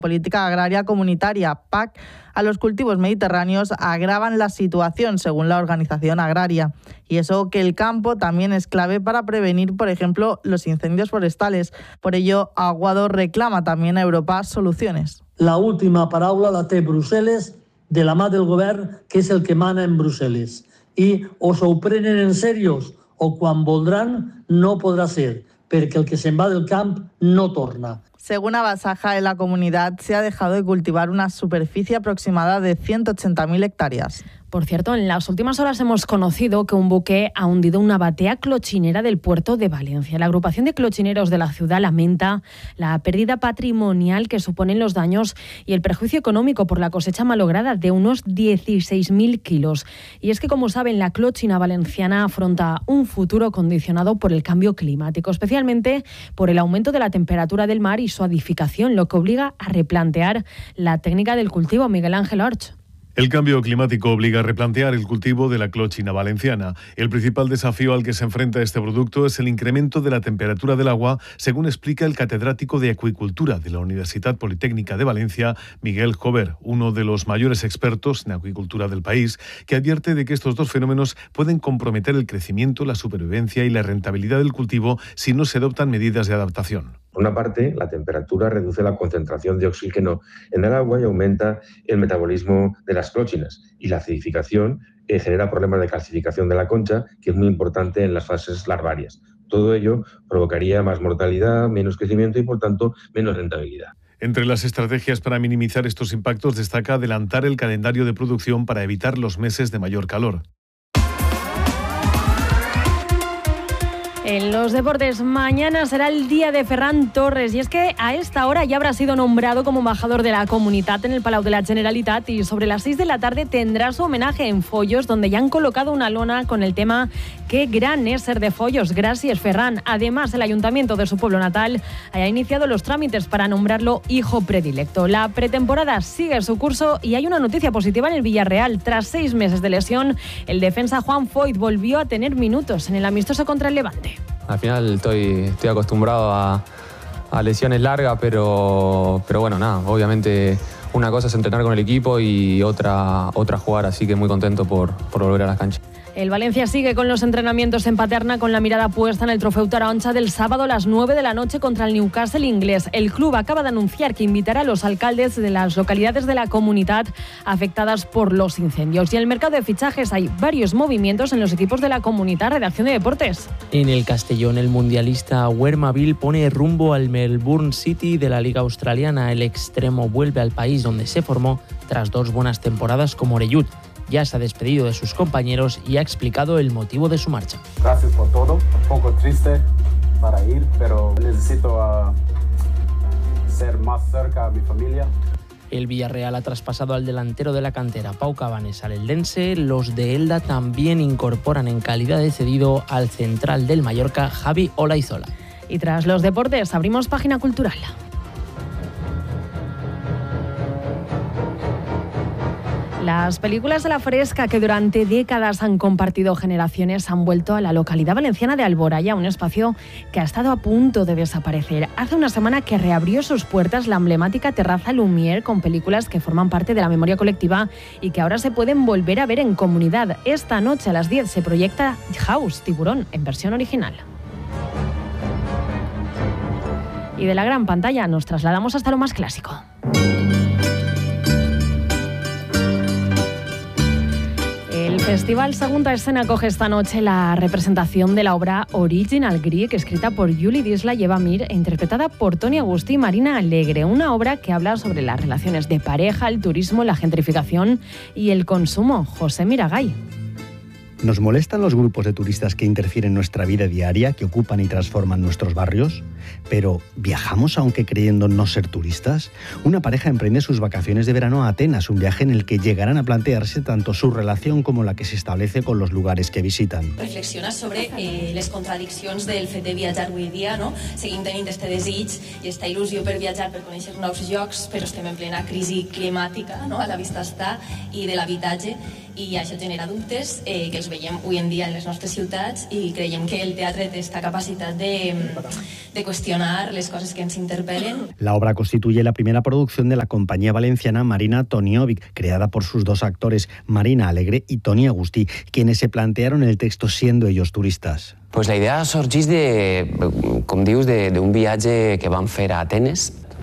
Política Agraria Comunitaria, PAC, a los cultivos mediterráneos agravan la situación, según la organización agraria. Y eso que el campo también es clave para prevenir, por ejemplo, los incendios forestales. Por ello, Aguado reclama también a Europa soluciones. La última paraula la té Brussel·les de la mà del govern, que és el que mana en Brussel·les. I o s'ho prenen en serios o quan voldran no podrà ser, perquè el que se'n va del camp no torna. Según Abasaja, en la comunidad se ha dejado de cultivar una superficie aproximada de 180.000 hectáreas. Por cierto, en las últimas horas hemos conocido que un buque ha hundido una batea clochinera del puerto de Valencia. La agrupación de clochineros de la ciudad lamenta la pérdida patrimonial que suponen los daños y el perjuicio económico por la cosecha malograda de unos 16.000 kilos. Y es que, como saben, la clochina valenciana afronta un futuro condicionado por el cambio climático, especialmente por el aumento de la temperatura del mar y su acidificación, lo que obliga a replantear la técnica del cultivo. Miguel Ángel Orch. El cambio climático obliga a replantear el cultivo de la clochina valenciana. El principal desafío al que se enfrenta este producto es el incremento de la temperatura del agua, según explica el catedrático de Acuicultura de la Universidad Politécnica de Valencia, Miguel Jover, uno de los mayores expertos en acuicultura del país, que advierte de que estos dos fenómenos pueden comprometer el crecimiento, la supervivencia y la rentabilidad del cultivo si no se adoptan medidas de adaptación. Por una parte, la temperatura reduce la concentración de oxígeno en el agua y aumenta el metabolismo de las clochinas. Y la acidificación genera problemas de calcificación de la concha, que es muy importante en las fases larvarias. Todo ello provocaría más mortalidad, menos crecimiento y, por tanto, menos rentabilidad. Entre las estrategias para minimizar estos impactos destaca adelantar el calendario de producción para evitar los meses de mayor calor. En los deportes, mañana será el día de Ferran Torres y es que a esta hora ya habrá sido nombrado como embajador de la comunitat en el Palau de la Generalitat y sobre las 6 de la tarde tendrá su homenaje en Follos, donde ya han colocado una lona con el tema "Qué gran es ser de Follos, gracias Ferran". Además, el ayuntamiento de su pueblo natal ha iniciado los trámites para nombrarlo hijo predilecto. La pretemporada sigue su curso y hay una noticia positiva en el Villarreal. Tras 6 meses de lesión, el defensa Juan Foyt volvió a tener minutos en el amistoso contra el Levante. Al final estoy acostumbrado a lesiones largas, pero bueno, nada, obviamente una cosa es entrenar con el equipo y otra jugar, así que muy contento por volver a las canchas. El Valencia sigue con los entrenamientos en Paterna con la mirada puesta en el Trofeu Taronja del sábado a las 9 de la noche contra el Newcastle inglés. El club acaba de anunciar que invitará a los alcaldes de las localidades de la comunidad afectadas por los incendios. Y en el mercado de fichajes hay varios movimientos en los equipos de la comunidad. Redacción de Deportes. En el Castellón, el mundialista Wermaville pone rumbo al Melbourne City de la Liga Australiana. El extremo vuelve al país donde se formó tras 2 buenas temporadas como Orellut. Ya se ha despedido de sus compañeros y ha explicado el motivo de su marcha. Gracias por todo, un poco triste para ir, pero necesito ser más cerca a mi familia. El Villarreal ha traspasado al delantero de la cantera, Pau Cabanes, al Eldense. Los de Elda también incorporan en calidad de cedido al central del Mallorca, Javi Olaizola. Y tras los deportes, abrimos página cultural. Las películas de la Fresca, que durante décadas han compartido generaciones, han vuelto a la localidad valenciana de Alboraya, un espacio que ha estado a punto de desaparecer. Hace una semana que reabrió sus puertas la emblemática terraza Lumière, con películas que forman parte de la memoria colectiva y que ahora se pueden volver a ver en comunidad. Esta noche a las 10 se proyecta House, Tiburón, en versión original. Y de la gran pantalla nos trasladamos hasta lo más clásico. El Festival Segunda Escena acoge esta noche la representación de la obra Original Greek, escrita por Juli Disla y Eva Mir e interpretada por Toni Agustí y Marina Alegre. Una obra que habla sobre las relaciones de pareja, el turismo, la gentrificación y el consumo. José Miragay. ¿Nos molestan los grupos de turistas que interfieren en nuestra vida diaria, que ocupan y transforman nuestros barrios? Pero, ¿viajamos aunque creyendo no ser turistas? Una pareja emprende sus vacaciones de verano a Atenas, un viaje en el que llegarán a plantearse tanto su relación como la que se establece con los lugares que visitan. Reflexiones sobre les contradiccions del fet de viatjar avui dia, no? Seguim tenint este desig i esta il·lusió per viatjar, per conèixer nous llocs, però estem en plena crisi climàtica, no? A la vista està, i de l'habitatge, i això genera dubtes que els veiem avui en dia en les nostres ciutats i creiem que el teatre té esta capacitat de cuestionar les coses que ens interpelen. La obra constituye la primera producción de la compañía valenciana Marina Toniovic, creada por sus dos actores, Marina Alegre y Toni Agustí, quienes se plantearon el texto siendo ellos turistas. Pues la idea sorgeix de, com dius, d'un viatge que vam fer a Atenes